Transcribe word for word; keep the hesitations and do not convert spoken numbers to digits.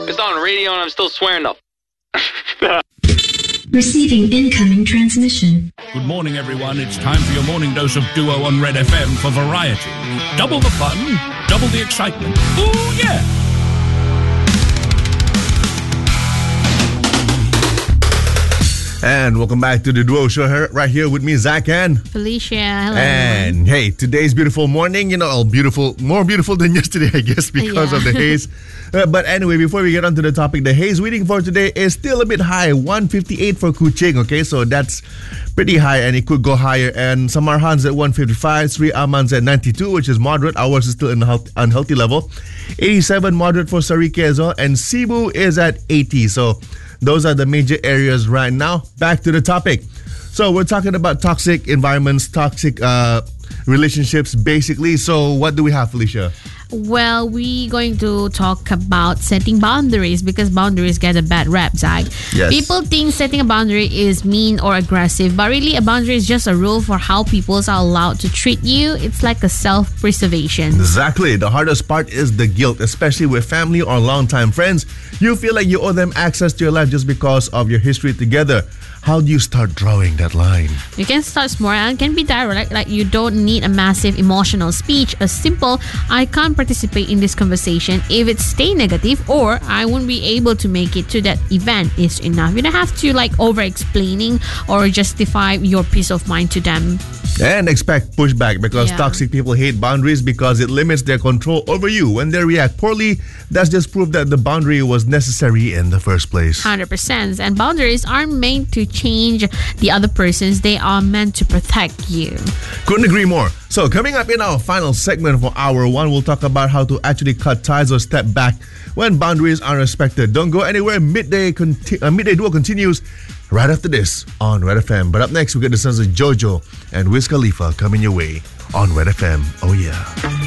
It's on radio and I'm still swearing though. Receiving incoming transmission. Good morning, everyone. It's time for your morning dose of Duo on Red F M for variety. Double the fun, double the excitement. Ooh, yeah! And welcome back to the Duo Show here, right here with me, Zach and Felicia. Hello. And hey, today's beautiful morning, you know, all beautiful, more beautiful than yesterday, I guess, because Yeah. of the haze. Uh, but anyway, before we get on to the topic, the haze reading for today is still a bit high, one fifty-eight for Kuching, okay? So that's pretty high and it could go higher. And Samarhan's at one fifty-five, Sri Aman's at ninety-two, which is moderate. Ours is still in an unhealthy level. eighty-seven moderate for Sarike as well. And Cebu is at eighty. So those are the major areas right now. Back to the topic. So we're talking about toxic environments, toxic uh, relationships, basically. So what do we have, Felicia? Well, we're going to talk about setting boundaries because boundaries get a bad rap, Zach. Yes. People think setting a boundary is mean or aggressive, but really a boundary is just a rule for how people are allowed to treat you. It's like a self-preservation. Exactly. The hardest part is the guilt, especially with family or longtime friends. You feel like you owe them access to your life just because of your history together. How do you start drawing that line? You can start small and can be direct, like you don't need a massive emotional speech. A simple, I can't participate in this conversation if it stay negative, or I won't be able to make it to that event is enough. You don't have to like over explaining or justify your peace of mind to them. And expect pushback because Yeah. toxic people hate boundaries because it limits their control over you. When they react poorly, that's just proof that the boundary was necessary in the first place. one hundred percent. And boundaries aren't meant to change the other persons. They are meant to protect you. Couldn't agree more. So coming up in our final segment for hour one, we'll talk about how to actually cut ties or step back when boundaries are respected. Don't go anywhere. Midday conti- uh, Midday Duo continues right after this on Red F M. But up next, we get the sons of Jojo and Wiz Khalifa coming your way on Red F M. Oh yeah.